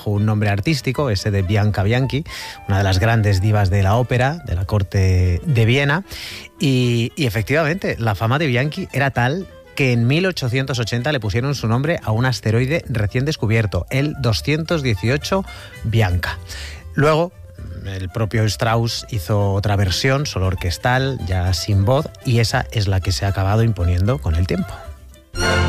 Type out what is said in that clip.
bajo un nombre artístico, ese de Bianca Bianchi, una de las grandes divas de la ópera, de la corte de Viena. Y efectivamente, la fama de Bianchi era tal que en 1880 le pusieron su nombre a un asteroide recién descubierto, el 218 Bianca. Luego, el propio Strauss hizo otra versión, solo orquestal, ya sin voz, y esa es la que se ha acabado imponiendo con el tiempo.